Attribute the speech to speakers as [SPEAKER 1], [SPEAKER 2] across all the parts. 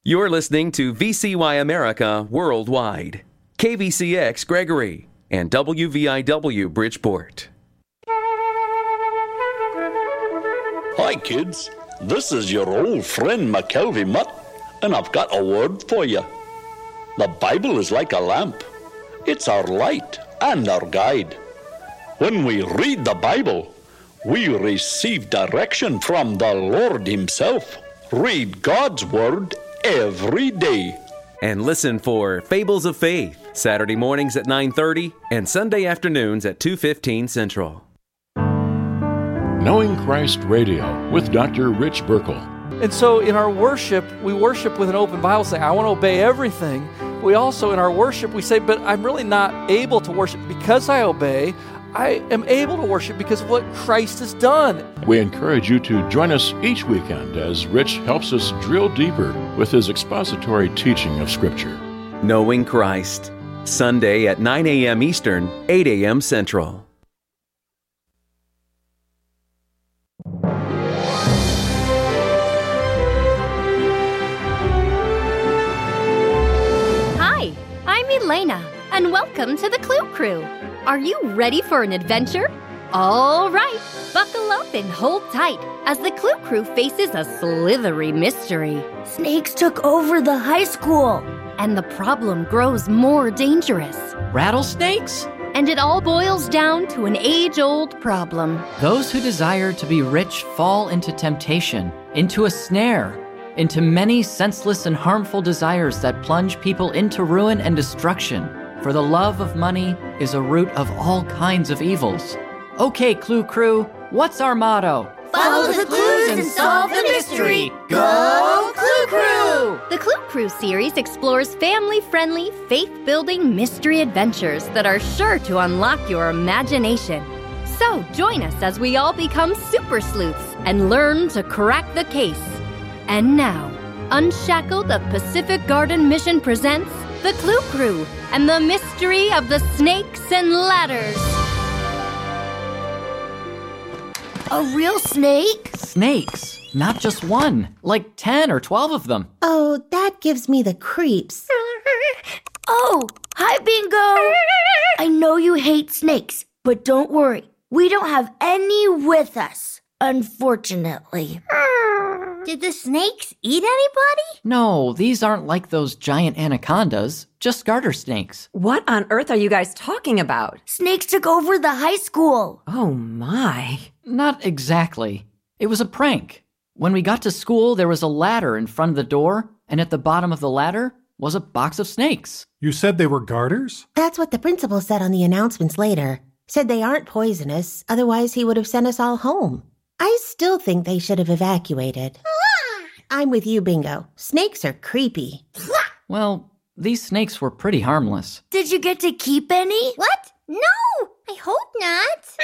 [SPEAKER 1] You're listening to VCY America Worldwide, KVCX Gregory, and WVIW Bridgeport.
[SPEAKER 2] Hi kids, this is your old friend McKelvey Mutt, and I've got a word for you. The Bible is like a lamp. It's our light and our guide. When we read the Bible, we receive direction from the Lord Himself. Read God's Word every day.
[SPEAKER 1] And listen for Fables of Faith, Saturday mornings at 9:30 and Sunday afternoons at 2:15 Central.
[SPEAKER 3] Knowing Christ Radio with Dr. Rich Burkle.
[SPEAKER 4] And so in our worship, we worship with an open Bible saying, I want to obey everything. We also, in our worship, we say, but I'm really not able to worship because I obey. I am able to worship because of what Christ has done.
[SPEAKER 3] We encourage you to join us each weekend as Rich helps us drill deeper with his expository teaching of Scripture.
[SPEAKER 1] Knowing Christ, Sunday at 9 a.m. Eastern, 8 a.m. Central.
[SPEAKER 5] Hi, I'm Elena, and welcome to the Clue Crew. Are you ready for an adventure? All right, buckle up and hold tight as the Clue Crew faces a slithery mystery.
[SPEAKER 6] Snakes took over the high school.
[SPEAKER 5] And the problem grows more dangerous.
[SPEAKER 7] Rattlesnakes?
[SPEAKER 5] And it all boils down to an age-old problem.
[SPEAKER 7] Those who desire to be rich fall into temptation, into a snare, into many senseless and harmful desires that plunge people into ruin and destruction. For the love of money is a root of all kinds of evils. Okay, Clue Crew, what's our motto?
[SPEAKER 6] Follow the clues and solve the mystery. Go Clue Crew!
[SPEAKER 5] The Clue Crew series explores family-friendly, faith-building mystery adventures that are sure to unlock your imagination. So join us as we all become super sleuths and learn to crack the case. And now, Unshackled of Pacific Garden Mission presents The Clue Crew and the Mystery of the Snakes and Ladders.
[SPEAKER 6] A real snake?
[SPEAKER 7] Snakes. Not just one, like 10 or 12 of them.
[SPEAKER 8] Oh, that gives me the creeps.
[SPEAKER 6] Oh, hi, Bingo. I know you hate snakes, but don't worry. We don't have any with us, unfortunately.
[SPEAKER 9] Did the snakes eat anybody?
[SPEAKER 7] No, these aren't like those giant anacondas, just garter snakes.
[SPEAKER 10] What on earth are you guys talking about?
[SPEAKER 6] Snakes took over the high school.
[SPEAKER 10] Oh my.
[SPEAKER 7] Not exactly. It was a prank. When we got to school, there was a ladder in front of the door, and at the bottom of the ladder was a box of snakes.
[SPEAKER 11] You said they were garters?
[SPEAKER 8] That's what the principal said on the announcements later. Said they aren't poisonous, otherwise he would have sent us all home. I still think they should have evacuated. I'm with you, Bingo. Snakes are creepy.
[SPEAKER 7] Well, these snakes were pretty harmless.
[SPEAKER 6] Did you get to keep any?
[SPEAKER 9] What? No, I hope not.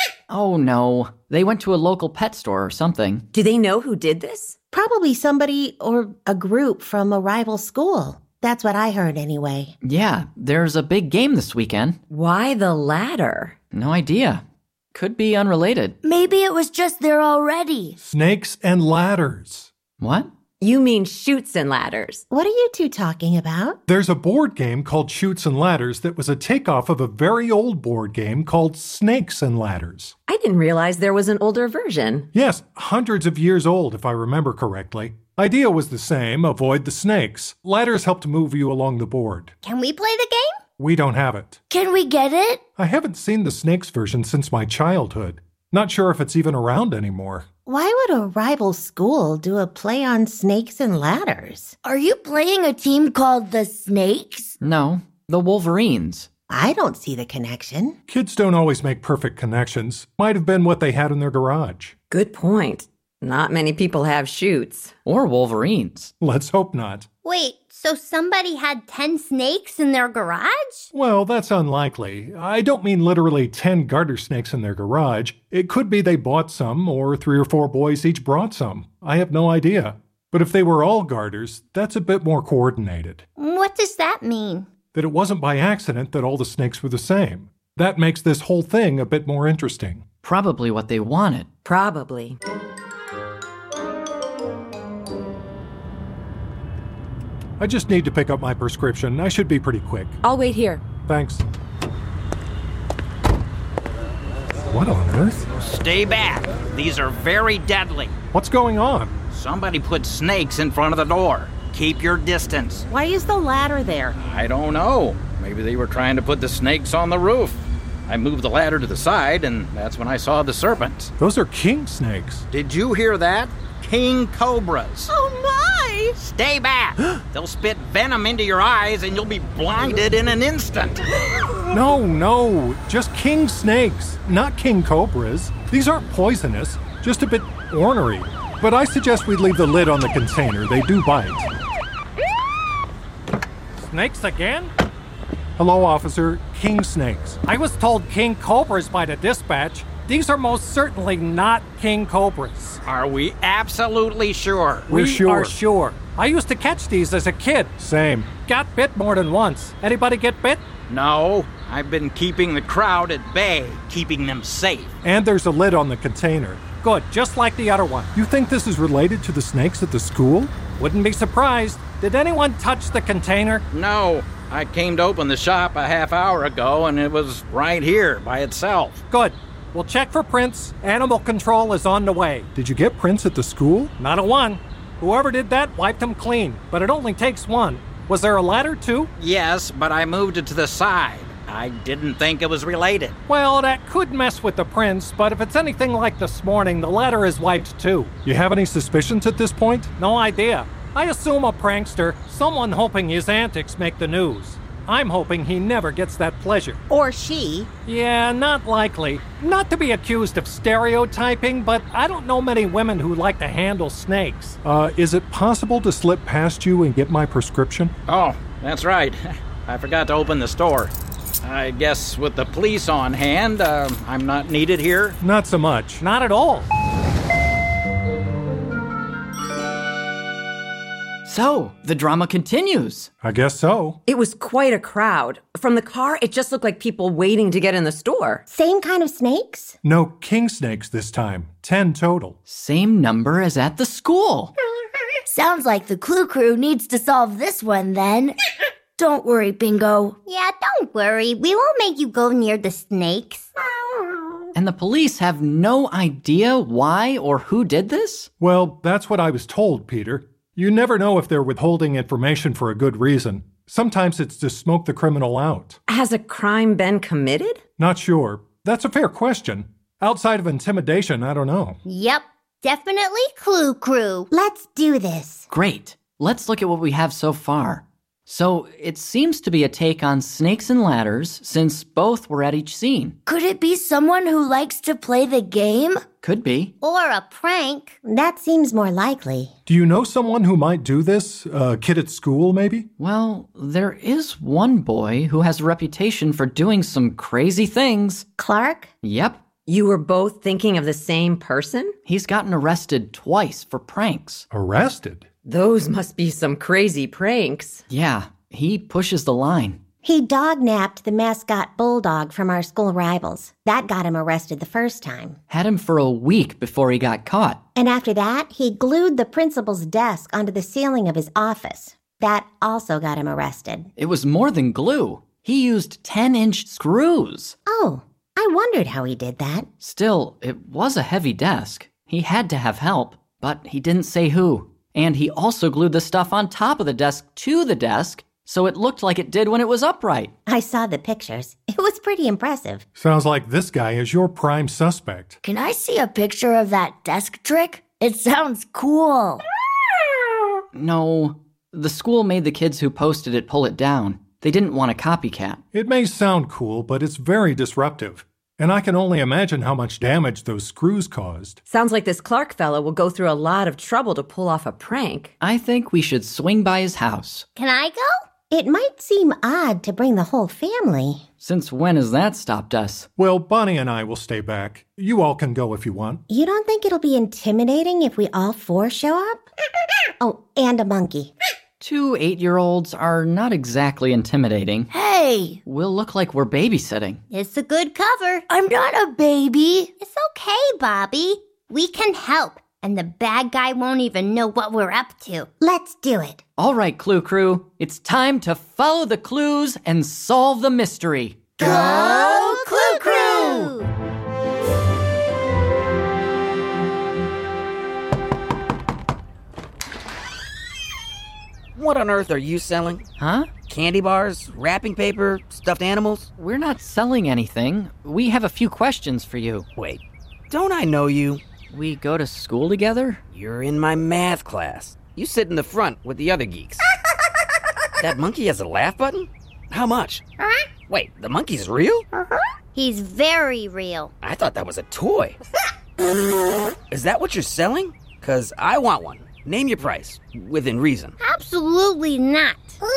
[SPEAKER 7] Oh no, they went to a local pet store or something.
[SPEAKER 10] Do they know who did this?
[SPEAKER 8] Probably somebody or a group from a rival school. That's what I heard anyway.
[SPEAKER 7] Yeah, there's a big game this weekend.
[SPEAKER 10] Why the ladder?
[SPEAKER 7] No idea. Could be unrelated.
[SPEAKER 6] Maybe it was just there already.
[SPEAKER 11] Snakes and ladders.
[SPEAKER 7] What?
[SPEAKER 10] You mean chutes and ladders.
[SPEAKER 8] What are you two talking about?
[SPEAKER 11] There's a board game called Chutes and Ladders that was a takeoff of a very old board game called Snakes and Ladders.
[SPEAKER 10] I didn't realize there was an older version.
[SPEAKER 11] Yes, hundreds of years old, if I remember correctly. Idea was the same, avoid the snakes. Ladders helped move you along the board.
[SPEAKER 9] Can we play the game?
[SPEAKER 11] We don't have it.
[SPEAKER 6] Can we get it?
[SPEAKER 11] I haven't seen the snakes version since my childhood. Not sure if it's even around anymore.
[SPEAKER 8] Why would a rival school do a play on snakes and ladders?
[SPEAKER 6] Are you playing a team called the Snakes?
[SPEAKER 7] No, the Wolverines.
[SPEAKER 8] I don't see the connection.
[SPEAKER 11] Kids don't always make perfect connections. Might have been what they had in their garage.
[SPEAKER 10] Good point. Not many people have chutes.
[SPEAKER 7] Or Wolverines.
[SPEAKER 11] Let's hope not.
[SPEAKER 9] Wait, so somebody had 10 snakes in their garage?
[SPEAKER 11] Well, that's unlikely. I don't mean literally 10 garter snakes in their garage. It could be they bought some, or 3 or 4 boys each brought some. I have no idea. But if they were all garters, that's a bit more coordinated.
[SPEAKER 9] What does that mean?
[SPEAKER 11] That it wasn't by accident that all the snakes were the same. That makes this whole thing a bit more interesting.
[SPEAKER 7] Probably what they wanted.
[SPEAKER 10] Probably.
[SPEAKER 11] I just need to pick up my prescription. I should be pretty quick.
[SPEAKER 10] I'll wait here.
[SPEAKER 11] Thanks. What on earth?
[SPEAKER 12] Stay back. These are very deadly.
[SPEAKER 11] What's going on?
[SPEAKER 12] Somebody put snakes in front of the door. Keep your distance.
[SPEAKER 10] Why is the ladder there?
[SPEAKER 12] I don't know. Maybe they were trying to put the snakes on the roof. I moved the ladder to the side, and that's when I saw the serpents.
[SPEAKER 11] Those are king snakes.
[SPEAKER 12] Did you hear that? King cobras.
[SPEAKER 10] Oh, my!
[SPEAKER 12] Stay back. They'll spit venom into your eyes, and you'll be blinded in an instant.
[SPEAKER 11] No. Just king snakes, not king cobras. These aren't poisonous, just a bit ornery. But I suggest we leave the lid on the container. They do bite.
[SPEAKER 13] Snakes again?
[SPEAKER 11] Hello, officer. King snakes.
[SPEAKER 13] I was told king cobras by the dispatch. These are most certainly not king cobras.
[SPEAKER 12] Are we absolutely sure?
[SPEAKER 11] We're sure.
[SPEAKER 13] We are sure. I used to catch these as a kid.
[SPEAKER 11] Same.
[SPEAKER 13] Got bit more than once. Anybody get bit?
[SPEAKER 12] No. I've been keeping the crowd at bay, keeping them safe.
[SPEAKER 11] And there's a lid on the container.
[SPEAKER 13] Good, just like the other one.
[SPEAKER 11] You think this is related to the snakes at the school?
[SPEAKER 13] Wouldn't be surprised. Did anyone touch the container?
[SPEAKER 12] No. I came to open the shop a half hour ago, and it was right here by itself.
[SPEAKER 13] Good. We'll check for prints. Animal control is on the way.
[SPEAKER 11] Did you get prints at the school?
[SPEAKER 13] Not a one. Whoever did that wiped them clean, but it only takes one. Was there a ladder, too?
[SPEAKER 12] Yes, but I moved it to the side. I didn't think it was related.
[SPEAKER 13] Well, that could mess with the prints, but if it's anything like this morning, the ladder is wiped, too.
[SPEAKER 11] You have any suspicions at this point?
[SPEAKER 13] No idea. I assume a prankster, someone hoping his antics make the news. I'm hoping he never gets that pleasure.
[SPEAKER 10] Or she.
[SPEAKER 13] Yeah, not likely. Not to be accused of stereotyping, but I don't know many women who like to handle snakes.
[SPEAKER 11] Is it possible to slip past you and get my prescription?
[SPEAKER 12] Oh, that's right. I forgot to open the store. I guess with the police on hand, I'm not needed here?
[SPEAKER 11] Not so much.
[SPEAKER 13] Not at all.
[SPEAKER 7] So, the drama continues.
[SPEAKER 11] I guess so.
[SPEAKER 10] It was quite a crowd. From the car, it just looked like people waiting to get in the store.
[SPEAKER 8] Same kind of snakes?
[SPEAKER 11] No king snakes this time. 10 total.
[SPEAKER 7] Same number as at the school.
[SPEAKER 6] Sounds like the Clue Crew needs to solve this one then. Don't worry, Bingo.
[SPEAKER 9] Yeah, don't worry. We won't make you go near the snakes.
[SPEAKER 7] And the police have no idea why or who did this?
[SPEAKER 11] Well, that's what I was told, Peter. You never know if they're withholding information for a good reason. Sometimes it's to smoke the criminal out.
[SPEAKER 10] Has a crime been committed?
[SPEAKER 11] Not sure. That's a fair question. Outside of intimidation, I don't know.
[SPEAKER 9] Yep, definitely Clue Crew.
[SPEAKER 8] Let's do this.
[SPEAKER 7] Great. Let's look at what we have so far. So, it seems to be a take on snakes and ladders, since both were at each scene.
[SPEAKER 6] Could it be someone who likes to play the game?
[SPEAKER 7] Could be.
[SPEAKER 9] Or a prank.
[SPEAKER 8] That seems more likely.
[SPEAKER 11] Do you know someone who might do this? A kid at school, maybe?
[SPEAKER 7] Well, there is one boy who has a reputation for doing some crazy things.
[SPEAKER 8] Clark?
[SPEAKER 7] Yep.
[SPEAKER 10] You were both thinking of the same person?
[SPEAKER 7] He's gotten arrested twice for pranks.
[SPEAKER 11] Arrested?
[SPEAKER 10] Those must be some crazy pranks.
[SPEAKER 7] Yeah, he pushes the line.
[SPEAKER 8] He dog-napped the mascot bulldog from our school rivals. That got him arrested the first time.
[SPEAKER 7] Had him for a week before he got caught.
[SPEAKER 8] And after that, he glued the principal's desk onto the ceiling of his office. That also got him arrested.
[SPEAKER 7] It was more than glue. He used 10-inch screws.
[SPEAKER 8] Oh, I wondered how he did that.
[SPEAKER 7] Still, it was a heavy desk. He had to have help, but he didn't say who. And he also glued the stuff on top of the desk to the desk, so it looked like it did when it was upright.
[SPEAKER 8] I saw the pictures. It was pretty impressive.
[SPEAKER 11] Sounds like this guy is your prime suspect.
[SPEAKER 6] Can I see a picture of that desk trick? It sounds cool.
[SPEAKER 7] No, the school made the kids who posted it pull it down. They didn't want a copycat.
[SPEAKER 11] It may sound cool, but it's very disruptive. And I can only imagine how much damage those screws caused.
[SPEAKER 10] Sounds like this Clark fellow will go through a lot of trouble to pull off a prank.
[SPEAKER 7] I think we should swing by his house.
[SPEAKER 9] Can I go?
[SPEAKER 8] It might seem odd to bring the whole family.
[SPEAKER 7] Since when has that stopped us?
[SPEAKER 11] Well, Bonnie and I will stay back. You all can go if you want.
[SPEAKER 8] You don't think it'll be intimidating if we all four show up? Oh, and a monkey.
[SPEAKER 7] 2 8-year-olds are not exactly intimidating.
[SPEAKER 6] Hey!
[SPEAKER 7] We'll look like we're babysitting.
[SPEAKER 9] It's a good cover.
[SPEAKER 6] I'm not a baby.
[SPEAKER 9] It's okay, Bobby. We can help. and the bad guy won't even know what we're up to.
[SPEAKER 6] Let's do it.
[SPEAKER 7] All right, Clue Crew. It's time to follow the clues and solve the mystery.
[SPEAKER 6] Go Clue Crew!
[SPEAKER 14] What on earth are you selling?
[SPEAKER 7] Huh?
[SPEAKER 14] Candy bars, wrapping paper, stuffed animals?
[SPEAKER 7] We're not selling anything. We have a few questions for you.
[SPEAKER 14] Wait, don't I know you?
[SPEAKER 7] We go to school together?
[SPEAKER 14] You're in my math class. You sit in the front with the other geeks. That monkey has a laugh button? How much? Wait, the monkey's real?
[SPEAKER 9] He's very real.
[SPEAKER 14] I thought that was a toy. Is that what you're selling? 'Cause I want one. Name your price, within reason.
[SPEAKER 9] Absolutely not.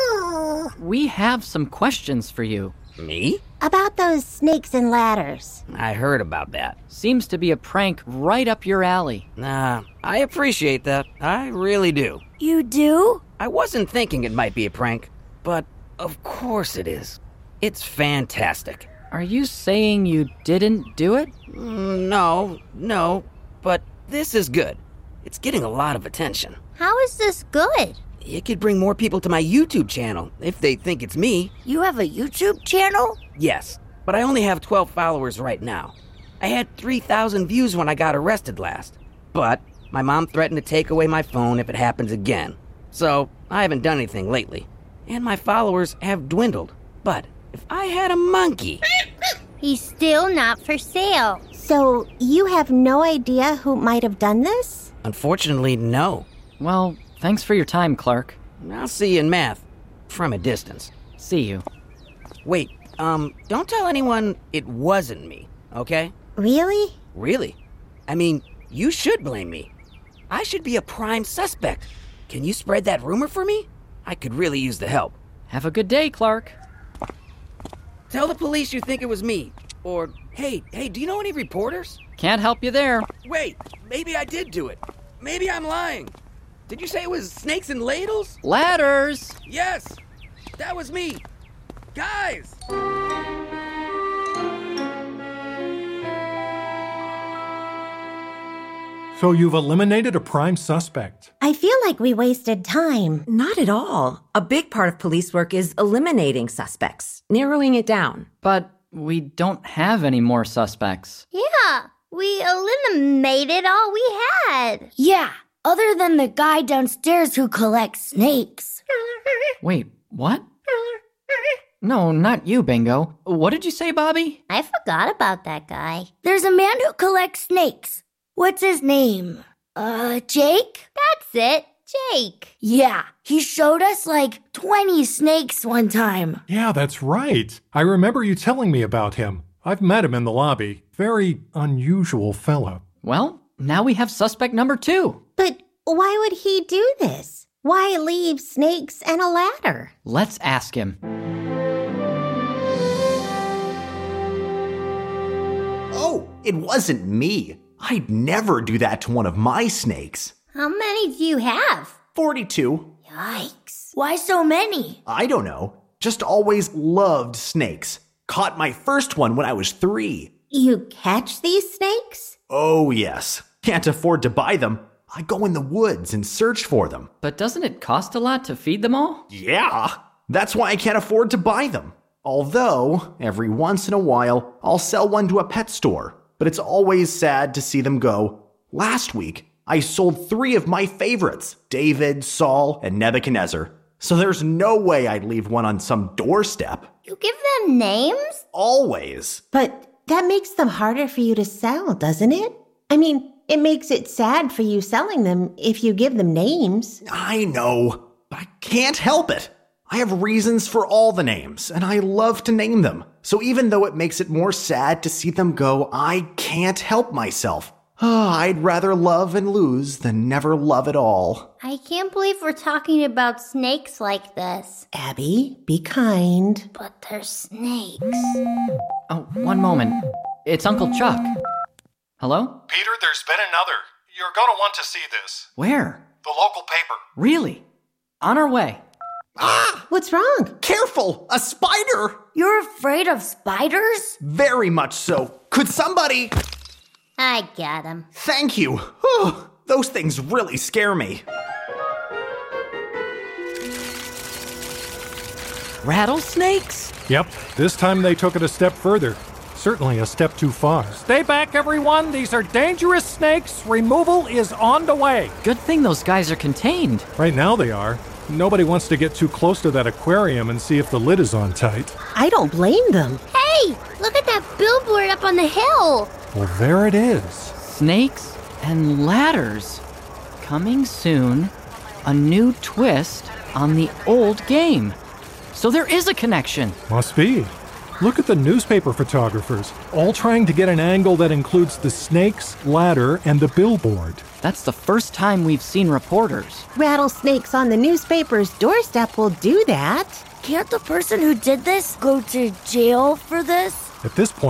[SPEAKER 7] We have some questions for you.
[SPEAKER 14] Me?
[SPEAKER 8] About those snakes and ladders.
[SPEAKER 14] I heard about that.
[SPEAKER 7] Seems to be a prank right up your alley.
[SPEAKER 14] Nah, I appreciate that. I really do.
[SPEAKER 6] You do?
[SPEAKER 14] I wasn't thinking it might be a prank, but of course it is. It's fantastic.
[SPEAKER 7] Are you saying you didn't do it?
[SPEAKER 14] No, but this is good. It's getting a lot of attention.
[SPEAKER 9] How is this good?
[SPEAKER 14] It could bring more people to my YouTube channel if they think it's me.
[SPEAKER 6] You have a YouTube channel?
[SPEAKER 14] Yes, but I only have 12 followers right now. I had 3,000 views when I got arrested last. But my mom threatened to take away my phone if it happens again. So I haven't done anything lately. And my followers have dwindled. But if I had a monkey...
[SPEAKER 9] He's still not for sale.
[SPEAKER 8] So you have no idea who might have done this?
[SPEAKER 14] Unfortunately, no.
[SPEAKER 7] Well, thanks for your time, Clark.
[SPEAKER 14] I'll see you in math. From a distance.
[SPEAKER 7] See you.
[SPEAKER 14] Wait, don't tell anyone it wasn't me, okay?
[SPEAKER 8] Really?
[SPEAKER 14] Really? I mean, you should blame me. I should be a prime suspect. Can you spread that rumor for me? I could really use the help.
[SPEAKER 7] Have a good day, Clark.
[SPEAKER 14] Tell the police you think it was me. Or, hey, do you know any reporters?
[SPEAKER 7] Can't help you there.
[SPEAKER 14] Wait, maybe I did do it. Maybe I'm lying. Did you say it was snakes and ladles?
[SPEAKER 7] Ladders!
[SPEAKER 14] Yes, that was me. Guys!
[SPEAKER 11] So you've eliminated a prime suspect.
[SPEAKER 8] I feel like we wasted time.
[SPEAKER 10] Not at all. A big part of police work is eliminating suspects, narrowing it down.
[SPEAKER 7] But we don't have any more suspects.
[SPEAKER 9] Yeah, we eliminated all we had.
[SPEAKER 6] Yeah, other than the guy downstairs who collects snakes.
[SPEAKER 7] Wait, what? No, not you, Bingo. What did you say, Bobby?
[SPEAKER 9] I forgot about that guy.
[SPEAKER 6] There's a man who collects snakes. What's his name? Jake?
[SPEAKER 9] That's it, Jake.
[SPEAKER 6] Yeah, he showed us like 20 snakes one time.
[SPEAKER 11] Yeah, that's right. I remember you telling me about him. I've met him in the lobby. Very unusual fella.
[SPEAKER 7] Well, now we have suspect number 2.
[SPEAKER 8] But why would he do this? Why leave snakes and a ladder?
[SPEAKER 7] Let's ask him.
[SPEAKER 15] Oh, it wasn't me. I'd never do that to one of my snakes.
[SPEAKER 9] How many do you have?
[SPEAKER 15] 42.
[SPEAKER 6] Yikes. Why so many?
[SPEAKER 15] I don't know. Just always loved snakes. Caught my first one when I was 3.
[SPEAKER 8] You catch these snakes?
[SPEAKER 15] Oh, yes. Can't afford to buy them. I go in the woods and search for them.
[SPEAKER 7] But doesn't it cost a lot to feed them all?
[SPEAKER 15] Yeah. That's why I can't afford to buy them. Although, every once in a while, I'll sell one to a pet store. But it's always sad to see them go. Last week, I sold 3 of my favorites, David, Saul, and Nebuchadnezzar. So there's no way I'd leave one on some doorstep.
[SPEAKER 9] You give them names?
[SPEAKER 15] Always.
[SPEAKER 8] But that makes them harder for you to sell, doesn't it? I mean, it makes it sad for you selling them if you give them names.
[SPEAKER 15] I know, but I can't help it. I have reasons for all the names, and I love to name them. So even though it makes it more sad to see them go, I can't help myself. I'd rather love and lose than never love at all.
[SPEAKER 9] I can't believe we're talking about snakes like this.
[SPEAKER 8] Abby, be kind.
[SPEAKER 9] But they're snakes.
[SPEAKER 7] Oh, one moment. It's Uncle Chuck. Hello?
[SPEAKER 11] Peter, there's been another. You're going to want to see this.
[SPEAKER 7] Where?
[SPEAKER 11] The local paper.
[SPEAKER 7] Really? On our way.
[SPEAKER 15] Ah!
[SPEAKER 8] What's wrong?
[SPEAKER 15] Careful! A spider!
[SPEAKER 6] You're afraid of spiders?
[SPEAKER 15] Very much so. Could somebody...
[SPEAKER 9] I got him.
[SPEAKER 15] Thank you. Those things really scare me.
[SPEAKER 7] Rattlesnakes?
[SPEAKER 11] Yep, this time they took it a step further. Certainly a step too far.
[SPEAKER 13] Stay back, everyone. These are dangerous snakes. Removal is on the way.
[SPEAKER 7] Good thing those guys are contained.
[SPEAKER 11] Right now they are. Nobody wants to get too close to that aquarium and see if the lid is on tight.
[SPEAKER 8] I don't blame them.
[SPEAKER 9] Hey, look at that billboard up on the hill.
[SPEAKER 11] Well, there it is.
[SPEAKER 7] Snakes and ladders. Coming soon, a new twist on the old game. So there is a connection.
[SPEAKER 11] Must be. Look at the newspaper photographers, all trying to get an angle that includes the snakes, ladder, and the billboard.
[SPEAKER 7] That's the first time we've seen reporters.
[SPEAKER 8] Rattlesnakes on the newspaper's doorstep will do that.
[SPEAKER 6] Can't the person who did this go to jail for this?
[SPEAKER 11] At this point,